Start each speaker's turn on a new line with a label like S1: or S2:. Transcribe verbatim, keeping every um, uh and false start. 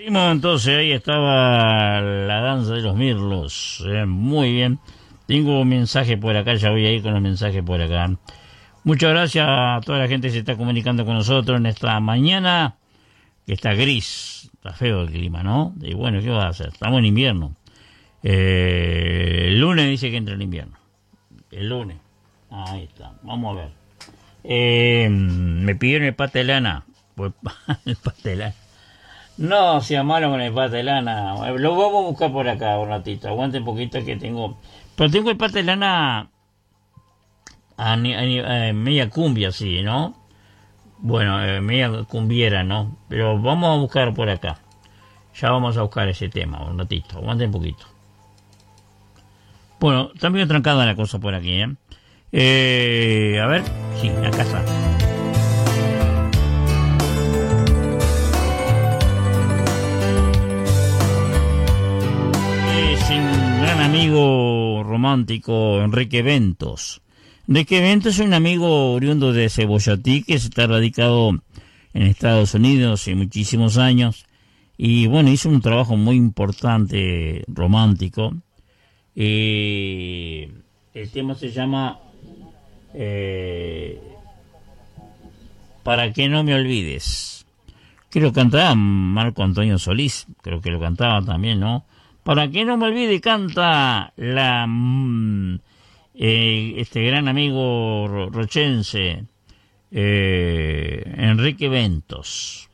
S1: Seguimos entonces, ahí estaba la danza de los mirlos, eh, muy bien. Tengo un mensaje por acá, ya voy a ir con los mensajes por acá. Muchas gracias a toda la gente que se está comunicando con nosotros en esta mañana, que está gris, está feo el clima, ¿no? Y bueno, ¿qué va a hacer? Estamos en invierno. Eh, el lunes dice que entra el invierno. El lunes. Ahí está, vamos a ver. Eh, me pidieron el pate de lana. Pues, el pate de lana. No sea malo con el pate de lana. Lo vamos a buscar por acá un ratito. Aguante un poquito que tengo. Pero tengo el pate de lana a, a, a, a media cumbia, sí, ¿no? Bueno, eh, media cumbiera, ¿no? Pero vamos a buscar por acá. Ya vamos a buscar ese tema un ratito. Aguante un poquito. Bueno, también trancada la cosa por aquí, ¿eh? eh a ver, sí, acá está. Es un gran amigo romántico, Enrique Ventos. Enrique Ventos es un amigo oriundo de Cebollatí que está radicado en Estados Unidos hace muchísimos años. Y bueno, hizo un trabajo muy importante, romántico. Y el tema se llama eh, Para que no me olvides. Creo que cantaba Marco Antonio Solís, creo que lo cantaba también, ¿no? Para que no me olvide canta la mm, eh, este gran amigo rochense eh, Enrique Ventos.